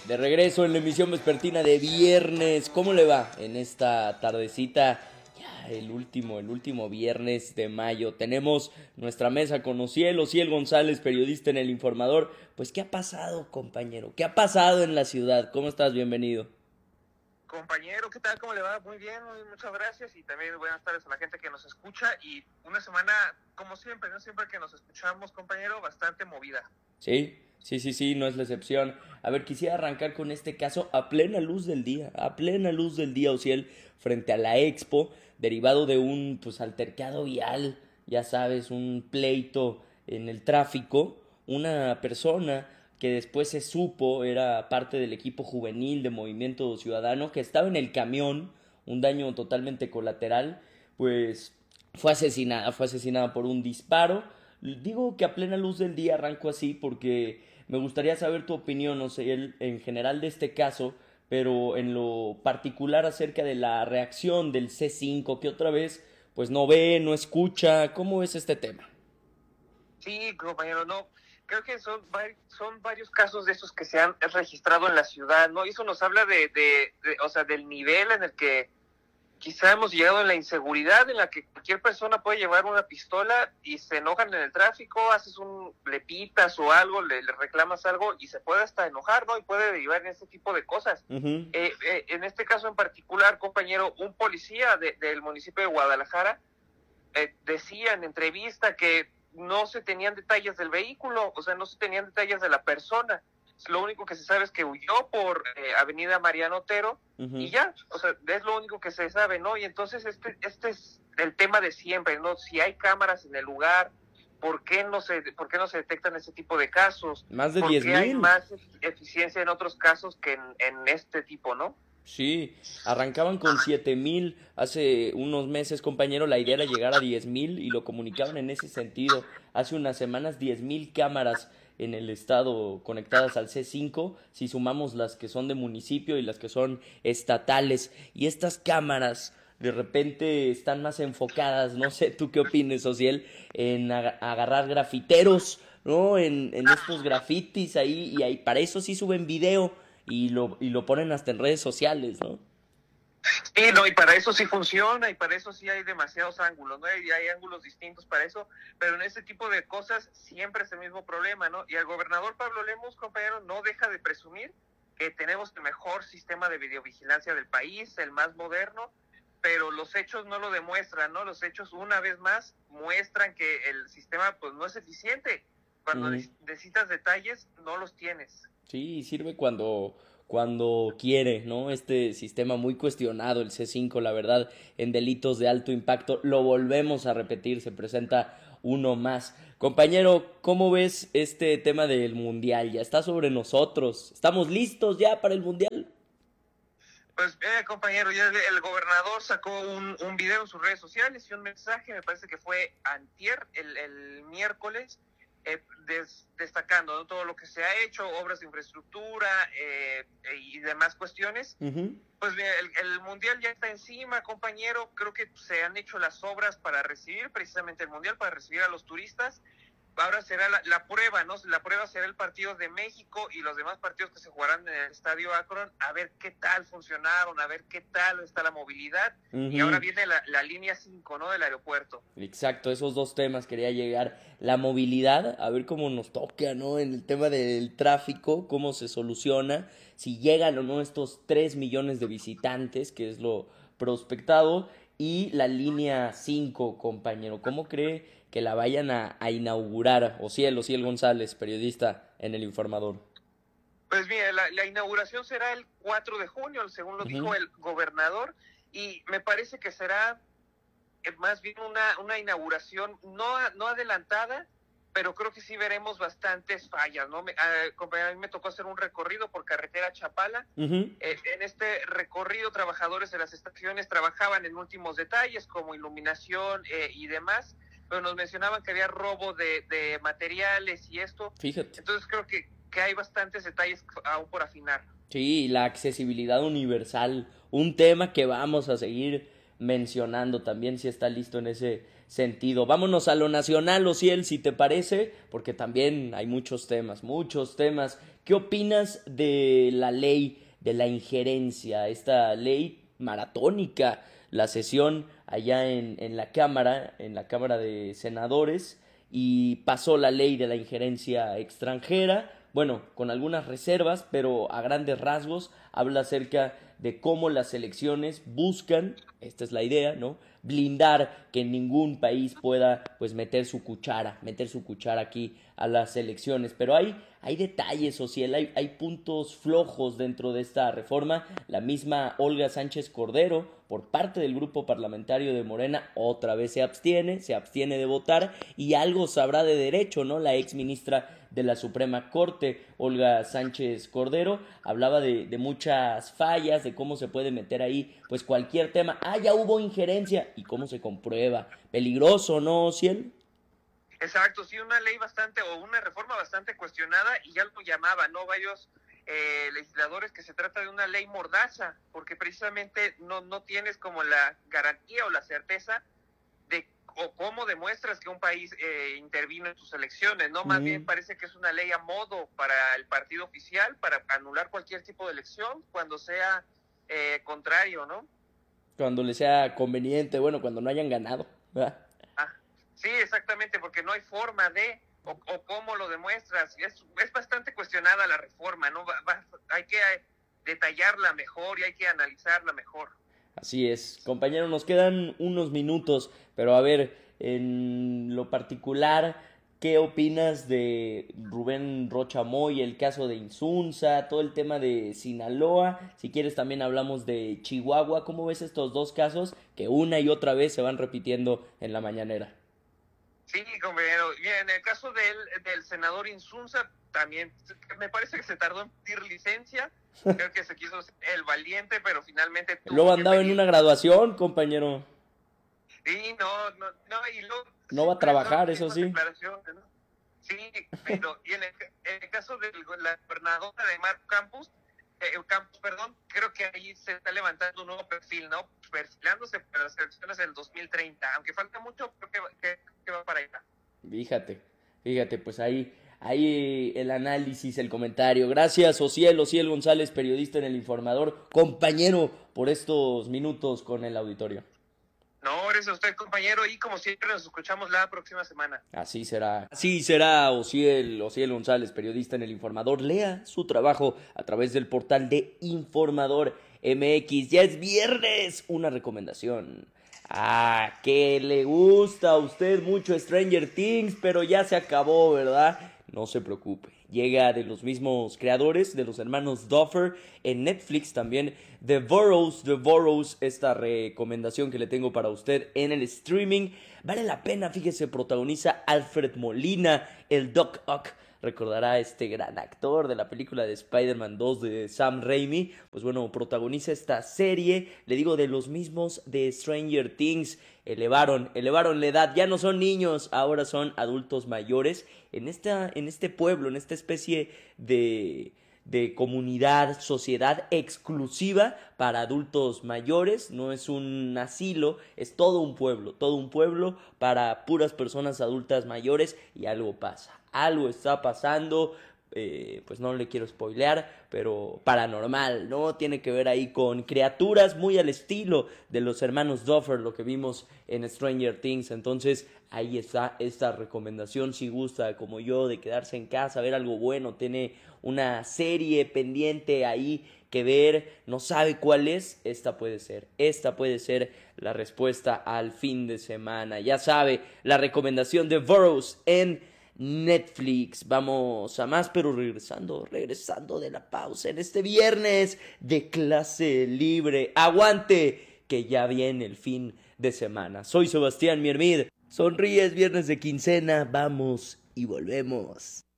De regreso en la emisión vespertina de viernes. ¿Cómo le va en esta tardecita? Ya el último viernes de mayo. Tenemos nuestra mesa con Ociel González, periodista en El Informador. Pues, ¿qué ha pasado, compañero? ¿Qué ha pasado en la ciudad? ¿Cómo estás? Bienvenido. Compañero, ¿qué tal? ¿Cómo le va? Muy bien, muchas gracias y también buenas tardes a la gente que nos escucha y una semana, como siempre, ¿no? Siempre que nos escuchamos, compañero, bastante movida. Sí, no es la excepción. A ver, quisiera arrancar con este caso a plena luz del día, Ociel, frente a la Expo, derivado de un pues altercado vial, ya sabes, un pleito en el tráfico, una persona que después se supo era parte del equipo juvenil de Movimiento Ciudadano, que estaba en el camión, un daño totalmente colateral, pues fue asesinada por un disparo. Digo que a plena luz del día arranco así porque me gustaría saber tu opinión, no sé, en general de este caso, pero en lo particular acerca de la reacción del C5, que otra vez pues no ve, no escucha. ¿Cómo es este tema? Sí, compañero, no, creo que son varios casos de esos que se han registrado en la ciudad, ¿no? Y eso nos habla o sea, del nivel en el que quizá hemos llegado en la inseguridad en la que cualquier persona puede llevar una pistola y se enojan en el tráfico, le pitas o algo, le reclamas algo y se puede hasta enojar, ¿no? Y puede derivar en ese tipo de cosas. Ujú. En este caso en particular, compañero, un policía del municipio de Guadalajara decía en entrevista que no se tenían detalles del vehículo, o sea, no se tenían detalles de la persona. Lo único que se sabe es que huyó por Avenida Mariano Otero y Ujú. ya, o sea, es lo único que se sabe, ¿no? Y entonces este es el tema de siempre, ¿no? Si hay cámaras en el lugar, ¿por qué no se detectan ese tipo de casos? Más de ¿Por diez qué hay mil. más eficiencia en otros casos que en este tipo, ¿no? Sí, arrancaban con 7,000 hace unos meses, compañero. La idea era llegar a 10,000 y lo comunicaban en ese sentido. Hace unas semanas, 10,000 cámaras en el estado conectadas al C5, si sumamos las que son de municipio y las que son estatales. Y estas cámaras de repente están más enfocadas, no sé tú qué opines, Ociel, en agarrar grafiteros, ¿no? En estos grafitis ahí, y ahí, para eso sí suben video y lo ponen hasta en redes sociales, ¿no? Sí, no, y para eso sí funciona, y para eso sí hay demasiados ángulos, ¿no? Y hay ángulos distintos para eso, pero en ese tipo de cosas siempre es el mismo problema, ¿no? Y el gobernador Pablo Lemus, compañero, no deja de presumir que tenemos el mejor sistema de videovigilancia del país, el más moderno, pero los hechos no lo demuestran, ¿no? Los hechos, una vez más, muestran que el sistema, pues, no es eficiente. Cuando Ujú. necesitas detalles, no los tienes. Sí, sirve cuando quiere, ¿no? Este sistema muy cuestionado, el C5, la verdad, en delitos de alto impacto, lo volvemos a repetir, se presenta uno más. Compañero, ¿cómo ves este tema del mundial? Ya está sobre nosotros. ¿Estamos listos ya para el mundial? Pues, compañero, ya el gobernador sacó un video en sus redes sociales y un mensaje, me parece que fue antier, el miércoles, destacando, ¿no?, todo lo que se ha hecho, obras de infraestructura y demás cuestiones. Ujú. Pues mira, el Mundial ya está encima, compañero. Creo que se han hecho las obras para recibir precisamente el Mundial, para recibir a los turistas. Ahora será la prueba, ¿no? La prueba será el partido de México y los demás partidos que se jugarán en el Estadio Akron, a ver qué tal funcionaron, a ver qué tal está la movilidad. Y ahora Ujú. viene la línea 5, ¿no?, del aeropuerto. Exacto, esos dos temas quería llegar. La movilidad, a ver cómo nos toca, ¿no? En el tema del tráfico, cómo se soluciona, si llegan o no estos 3 millones de visitantes, que es lo prospectado, y la línea 5, compañero. ¿Cómo cree que la vayan a inaugurar? Ociel González, periodista en El Informador. Pues mira, la inauguración será el 4 de junio, según lo dijo Ujú. el gobernador, y me parece que será más bien una inauguración no adelantada, pero creo que sí veremos bastantes fallas, ¿no? Compañero, a mí me tocó hacer un recorrido por carretera Chapala. Ujú. En este recorrido, trabajadores de las estaciones trabajaban en últimos detalles como iluminación y demás, pero nos mencionaban que había robo de materiales y esto. Fíjate. Entonces creo que hay bastantes detalles aún por afinar. Sí, la accesibilidad universal, un tema que vamos a seguir mencionando también si está listo en ese sentido. Vámonos a lo nacional, Ociel, si te parece, porque también hay muchos temas, muchos temas. ¿Qué opinas de la ley de la injerencia, esta ley maratónica, la sesión allá en la Cámara de Senadores, y pasó la ley de la injerencia extranjera? Bueno, con algunas reservas, pero a grandes rasgos habla acerca de cómo las elecciones buscan, esta es la idea, ¿no?, blindar que ningún país pueda pues meter su cuchara aquí a las elecciones. Pero hay detalles, Social, hay puntos flojos dentro de esta reforma. La misma Olga Sánchez Cordero, por parte del grupo parlamentario de Morena, otra vez se abstiene de votar, y algo sabrá de derecho, ¿no? La ex ministra de la Suprema Corte, Olga Sánchez Cordero, hablaba de muchas fallas, de cómo se puede meter ahí pues cualquier tema. Ya hubo injerencia, ¿y cómo se comprueba? Peligroso, ¿no, Ciel? Exacto, sí, una ley bastante, o una reforma bastante cuestionada, y ya lo llamaban, ¿no?, varios legisladores, que se trata de una ley mordaza, porque precisamente no tienes como la garantía o la certeza de o cómo demuestras que un país intervino en tus elecciones, ¿no? Más bien parece que es una ley a modo para el partido oficial, para anular cualquier tipo de elección cuando sea contrario, ¿no? Cuando le sea conveniente, bueno, cuando no hayan ganado, ¿verdad? Sí, exactamente, porque no hay forma de, o cómo lo demuestras. Es bastante cuestionada la reforma, ¿no? Hay que detallarla mejor y hay que analizarla mejor. Así es, compañero, nos quedan unos minutos, pero a ver, en lo particular, ¿qué opinas de Rubén Rocha Moya, el caso de Insunza, todo el tema de Sinaloa? Si quieres también hablamos de Chihuahua. ¿Cómo ves estos dos casos que una y otra vez se van repitiendo en la mañanera? Sí, compañero. Y en el caso del senador Insunza, también me parece que se tardó en pedir licencia. Creo que se quiso ser el valiente, pero finalmente Luego tuvo que andaba en pedir. una graduación, compañero. Sí, no, y luego No va a siempre son las trabajar, eso mismas sí. declaraciones, ¿no? Sí, pero y en el caso de la gobernadora de Marco Campos, perdón, creo que ahí se está levantando un nuevo perfil, ¿no? Perfilándose para las elecciones del 2030, aunque falta mucho, creo que va para allá. Fíjate, pues ahí el análisis, el comentario. Gracias, Ociel González, periodista en El Informador, compañero, por estos minutos con el auditorio. No, gracias a usted, compañero, y como siempre nos escuchamos la próxima semana. Así será, Ociel González, periodista en El Informador. Lea su trabajo a través del portal de Informador MX. Ya es viernes, una recomendación. Que le gusta a usted mucho Stranger Things, pero ya se acabó, ¿verdad? No se preocupe. Llega de los mismos creadores, de los hermanos Duffer, en Netflix también. The Burrows, esta recomendación que le tengo para usted en el streaming. Vale la pena, fíjese, protagoniza Alfred Molina, el Doc Ock. Recordará a este gran actor de la película de Spider-Man 2 de Sam Raimi. Pues bueno, protagoniza esta serie, le digo, de los mismos de Stranger Things. Elevaron la edad, ya no son niños, ahora son adultos mayores. En este pueblo, en esta especie de comunidad, sociedad exclusiva para adultos mayores. No es un asilo, es todo un pueblo para puras personas adultas mayores, y algo pasa. Algo está pasando, pues no le quiero spoilear, pero paranormal, ¿no? Tiene que ver ahí con criaturas muy al estilo de los hermanos Duffer, lo que vimos en Stranger Things. Entonces, ahí está esta recomendación, si gusta, como yo, de quedarse en casa, ver algo bueno, tiene una serie pendiente ahí que ver, no sabe cuál es, esta puede ser la respuesta al fin de semana. Ya sabe, la recomendación de Burrows en Netflix. Vamos a más, pero regresando de la pausa en este viernes de clase libre. Aguante, que ya viene el fin de semana. Soy Sebastián Miermid. Sonríes, viernes de quincena. Vamos y volvemos.